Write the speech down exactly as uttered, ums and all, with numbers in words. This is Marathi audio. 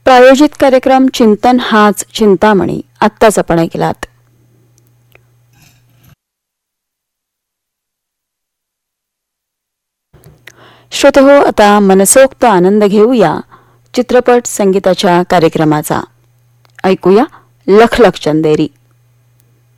प्रायोजित कार्यक्रम चिंतन हाच चिंतामणी आत्ताच आपण ऐकलात. श्रोते हो, आता मनसोक्त आनंद घेऊया चित्रपट संगीताच्या कार्यक्रमाचा. ऐकूया लख लख चंदेरी.